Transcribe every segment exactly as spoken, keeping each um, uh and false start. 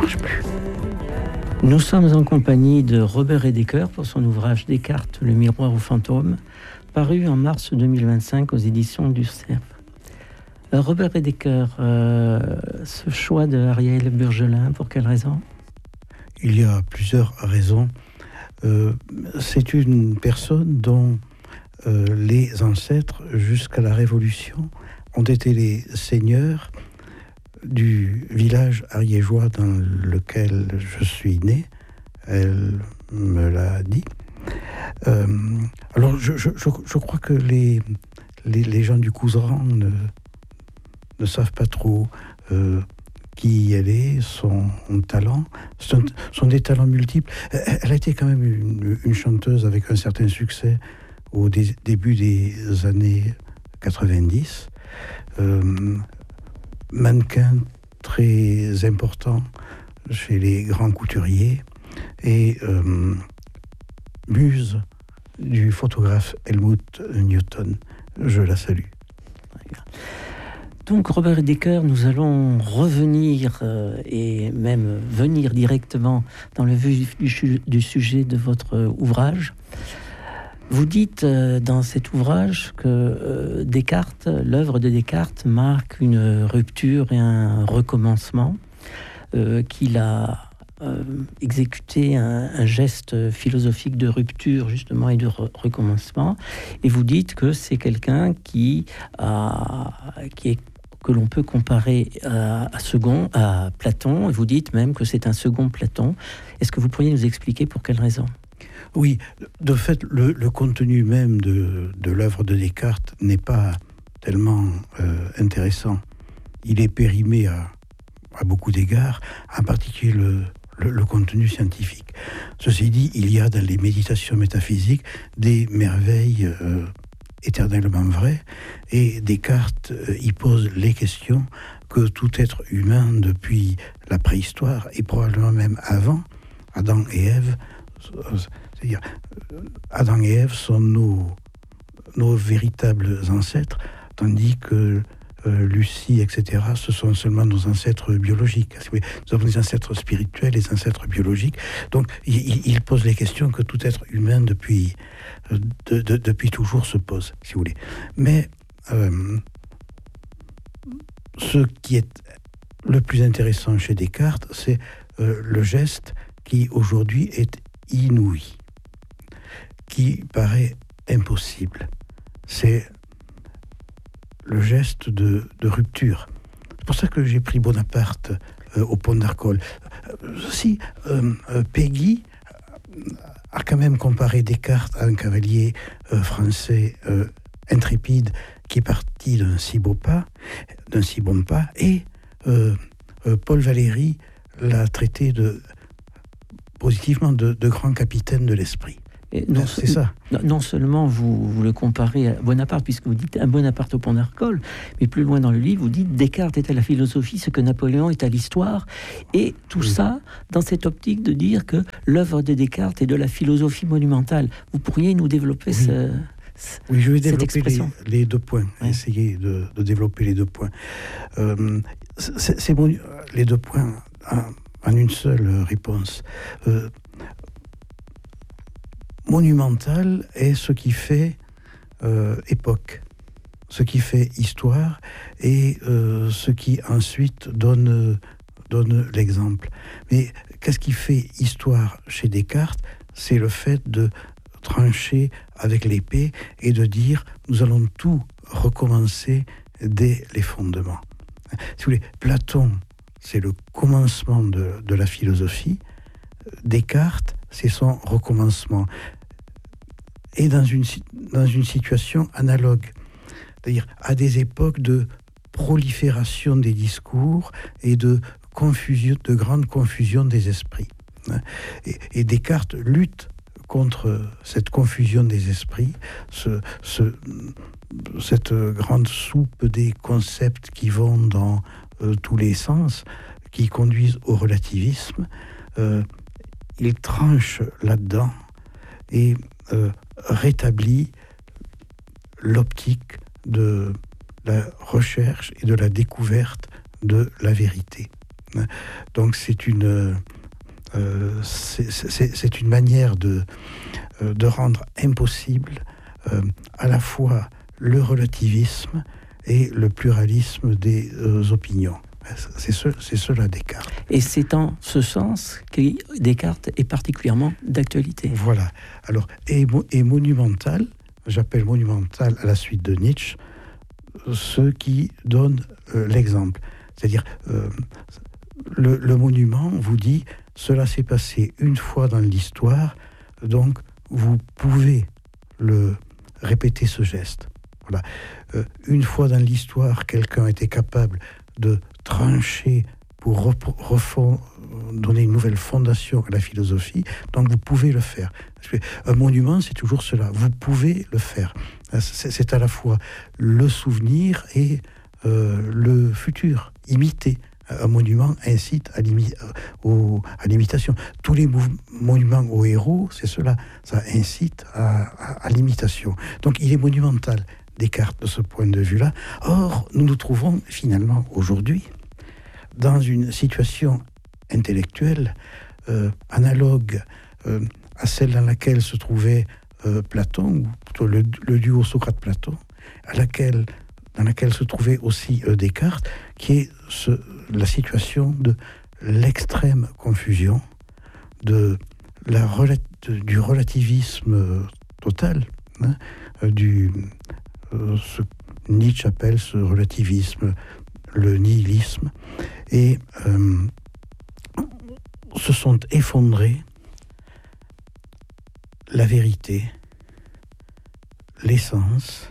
marche plus. Nous sommes en compagnie de Robert Edeker pour son ouvrage Descartes, le miroir au fantôme, paru en mars deux mille vingt-cinq aux éditions du Cerf. Euh, Robert Edeker, euh, ce choix de Ariel Burgelin, pour quelle raison ? Il y a plusieurs raisons. Euh, c'est une personne dont euh, les ancêtres, jusqu'à la Révolution, ont été les seigneurs du village ariégeois dans lequel je suis né. Elle me l'a dit. Euh, alors, je, je, je, je crois que les, les, les gens du Couserans ne, ne savent pas trop euh, qui elle est, son, son talent. Ce sont, sont des talents multiples. Elle a été quand même une, une chanteuse avec un certain succès au dé, début des années quatre-vingt-dix. Euh, mannequin très important chez les grands couturiers et euh, muse du photographe Helmut Newton. Je la salue. Donc Robert Edeker, nous allons revenir euh, et même venir directement dans le vif du, du sujet de votre ouvrage. Vous dites euh, dans cet ouvrage que euh, Descartes, l'œuvre de Descartes marque une rupture et un recommencement, euh, qu'il a euh, exécuté un, un geste philosophique de rupture justement et de re- recommencement. Et vous dites que c'est quelqu'un qui a, qui est que l'on peut comparer à, à, second, à Platon, et vous dites même que c'est un second Platon. Est-ce que vous pourriez nous expliquer pour quelle raison ? Oui, de fait, le, le contenu même de, de l'œuvre de Descartes n'est pas tellement euh, intéressant. Il est périmé à, à beaucoup d'égards, en particulier le, le, le contenu scientifique. Ceci dit, il y a dans les méditations métaphysiques des merveilles euh, éternellement vraies, et Descartes euh, y pose les questions que tout être humain depuis la préhistoire, et probablement même avant, Adam et Ève, c'est-à-dire, Adam et Ève sont nos, nos véritables ancêtres, tandis que euh, Lucie, et cetera, ce sont seulement nos ancêtres biologiques. Nous avons des ancêtres spirituels, des ancêtres biologiques. Donc, il, il pose les questions que tout être humain, depuis, de, de, depuis toujours, se pose, si vous voulez. Mais euh, ce qui est le plus intéressant chez Descartes, c'est euh, le geste qui, aujourd'hui, est inouï, qui paraît impossible. C'est le geste de, de rupture. C'est pour ça que j'ai pris Bonaparte euh, au pont d'Arcole. Euh, si euh, euh, Peggy a quand même comparé Descartes à un cavalier euh, français euh, intrépide qui est parti d'un si beau pas, d'un si bon pas, et euh, euh, Paul Valéry l'a traité de positivement de, de grand capitaine de l'esprit. Et non, c'est ça. Non seulement vous, vous le comparez à Bonaparte, puisque vous dites un Bonaparte au pont d'Arcole, mais plus loin dans le livre, vous dites Descartes est à la philosophie ce que Napoléon est à l'histoire, et tout oui. ça dans cette optique de dire que l'œuvre de Descartes est de la philosophie monumentale. Vous pourriez nous développer oui. ce, ce, oui, je vais développer les, les, les deux points, oui. essayer de, de développer les deux points. Euh, c'est, c'est bon, les deux points en, en une seule réponse. Euh, Monumental est ce qui fait euh, époque, ce qui fait histoire et euh, ce qui ensuite donne, donne l'exemple. Mais qu'est-ce qui fait histoire chez Descartes ? C'est le fait de trancher avec l'épée et de dire nous allons tout recommencer dès les fondements. Si vous voulez, Platon, c'est le commencement de, de la philosophie. Descartes, c'est son recommencement. Et dans une, dans une situation analogue, c'est-à-dire à des époques de prolifération des discours et de confusion, de grande confusion des esprits. Et, et Descartes lutte contre cette confusion des esprits, ce, ce, cette grande soupe des concepts qui vont dans euh, tous les sens, qui conduisent au relativisme. Euh, il tranche là-dedans et euh, rétablit l'optique de la recherche et de la découverte de la vérité. Donc c'est une, euh, c'est, c'est, c'est une manière de, euh, de rendre impossible euh, à la fois le relativisme et le pluralisme des euh, opinions. C'est, ce, c'est cela Descartes. Et c'est en ce sens que Descartes est particulièrement d'actualité. Voilà. Alors, et, et monumental, j'appelle monumental à la suite de Nietzsche, ceux qui donnent euh, l'exemple. C'est-à-dire, euh, le, le monument vous dit, cela s'est passé une fois dans l'histoire, donc vous pouvez le répéter ce geste. Voilà. Euh, une fois dans l'histoire, quelqu'un était capable de trancher pour rep- refond, donner une nouvelle fondation à la philosophie, donc vous pouvez le faire. Un monument, c'est toujours cela, vous pouvez le faire. C'est, c'est à la fois le souvenir et euh, le futur, imiter. Un monument incite à, l'imi- au, à l'imitation. Tous les mou- monuments aux héros, c'est cela, ça incite à, à, à l'imitation. Donc il est monumental, Descartes, de ce point de vue-là. Or, nous nous trouvons finalement aujourd'hui dans une situation intellectuelle euh, analogue euh, à celle dans laquelle se trouvait euh, Platon, ou plutôt le, le duo Socrate-Platon, à laquelle, dans laquelle se trouvait aussi euh, Descartes, qui est ce, la situation de l'extrême confusion, de la rela- de, du relativisme total, hein, du, euh, ce que Nietzsche appelle ce relativisme, le nihilisme, et euh, se sont effondrés la vérité, l'essence,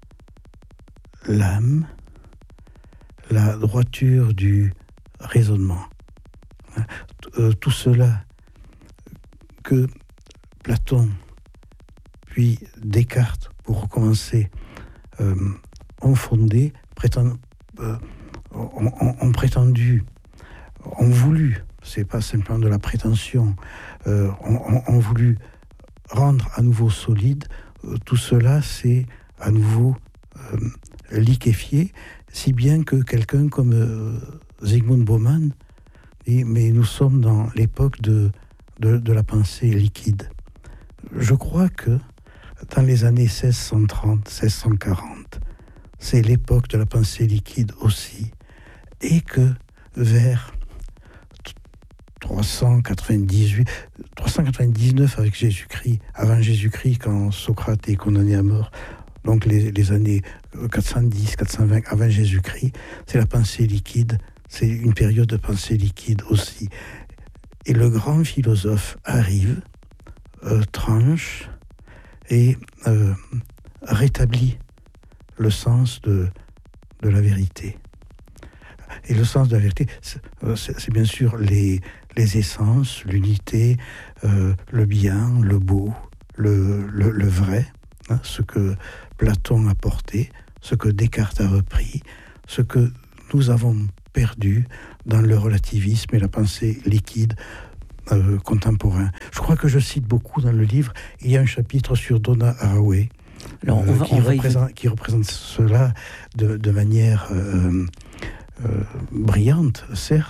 l'âme, la droiture du raisonnement. Euh, tout cela que Platon, puis Descartes, pour recommencer, euh, ont fondé, prétend, euh, ont, ont, ont prétendu, ont voulu, c'est pas simplement de la prétention, euh, ont, ont, ont voulu rendre à nouveau solide, euh, tout cela c'est à nouveau euh, liquéfié, si bien que quelqu'un comme euh, Zygmunt Bauman dit, mais nous sommes dans l'époque de, de, de la pensée liquide. Je crois que dans les années seize cent trente, seize cent quarante, c'est l'époque de la pensée liquide aussi, et que vers trois cent quatre-vingt-dix-huit, trois cent quatre-vingt-dix-neuf avec Jésus-Christ, avant Jésus-Christ, quand Socrate est condamné à mort, donc les, les années quatre cent dix, quatre cent vingt avant Jésus-Christ, c'est la pensée liquide, c'est une période de pensée liquide aussi. Et le grand philosophe arrive, euh, tranche et euh, rétablit le sens de, de la vérité. Et le sens de la vérité, c'est, c'est, c'est bien sûr les, les essences, l'unité, euh, le bien, le beau, le, le, le vrai, hein, ce que Platon a porté, ce que Descartes a repris, ce que nous avons perdu dans le relativisme et la pensée liquide euh, contemporain. Je crois que je cite beaucoup dans le livre, il y a un chapitre sur Donna Haraway, Alors, on va, euh, qui, on représente, va y... qui représente cela de, de manière... Euh, Euh, brillante, certes,